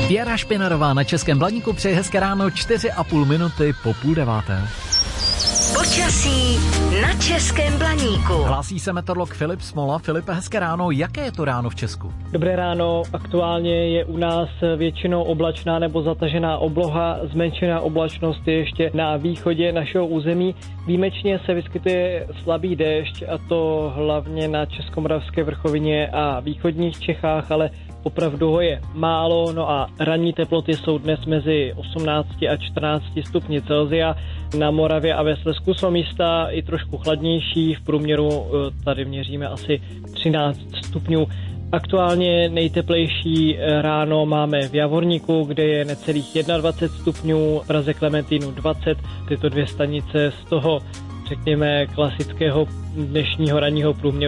Věra Špinarová na Českém Blaníku, přeji hezké ráno, 4,5 minuty po 8:30. Počasí na Českém Blaníku. Hlásí se meteorolog Filip Smola. Filipe, hezké ráno. Jaké je to ráno v Česku? Dobré ráno. Aktuálně je u nás většinou oblačná nebo zatažená obloha. Zmenšená oblačnost je ještě na východě našeho území. Výjimečně se vyskytuje slabý déšť, a to hlavně na Českomoravské vrchovině a východních Čechách, ale opravdu ho je málo, no a ranní teploty jsou dnes mezi 18 a 14 stupni Celsia. Na Moravě a ve Slezsku jsou místa i trošku chladnější, v průměru tady měříme asi 13 stupňů. Aktuálně nejteplejší ráno máme v Javorníku, kde je necelých 21 stupňů, v Praze Klementínu 20, tyto dvě stanice z toho, řekněme, klasického dnešního ranního průměru